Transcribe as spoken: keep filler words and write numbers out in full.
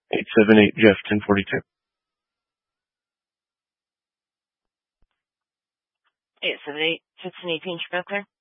eight seven eight Jeff ten forty-two. eight seven eight, fifteen eighteen, Smoker.